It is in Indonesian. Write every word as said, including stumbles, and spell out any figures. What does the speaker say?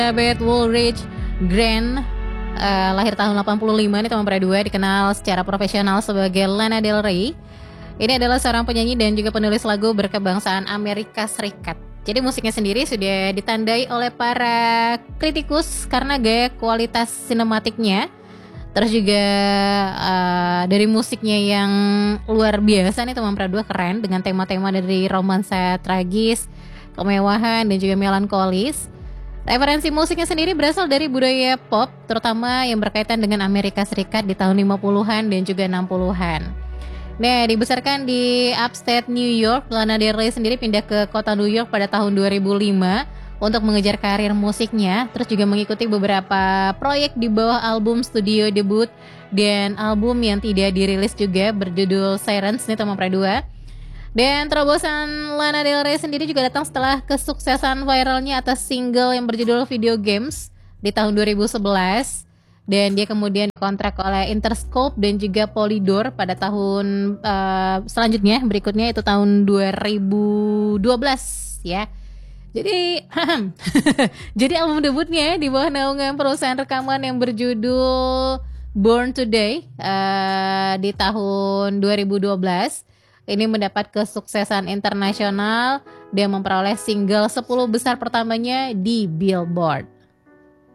Elizabeth Woolridge Grant, uh, lahir tahun delapan puluh lima nih teman dua, dikenal secara profesional sebagai Lana Del Rey. Ini adalah seorang penyanyi dan juga penulis lagu berkebangsaan Amerika Serikat. Jadi musiknya sendiri sudah ditandai oleh para kritikus karena gaya kualitas sinematiknya, terus juga uh, dari musiknya yang luar biasa nih teman dua, keren dengan tema-tema dari romansa tragis, kemewahan dan juga melankolis. Referensi musiknya sendiri berasal dari budaya pop, terutama yang berkaitan dengan Amerika Serikat di tahun lima puluhan dan juga enam puluhan. Nah, dibesarkan di upstate New York, Lana Del Rey sendiri pindah ke kota New York pada tahun dua ribu lima untuk mengejar karir musiknya, terus juga mengikuti beberapa proyek di bawah album studio debut dan album yang tidak dirilis juga berjudul Sirens nih teman dua. Dan terobosan Lana Del Rey sendiri juga datang setelah kesuksesan viralnya atas single yang berjudul Video Games di tahun dua ribu sebelas. Dan dia kemudian dikontrak oleh Interscope dan juga Polydor pada tahun uh, selanjutnya, berikutnya itu tahun dua ribu dua belas ya. Jadi jadi album debutnya di bawah naungan perusahaan rekaman yang berjudul Born Today uh, di tahun dua ribu dua belas. Ini mendapat kesuksesan internasional dan memperoleh single sepuluh besar pertamanya di Billboard.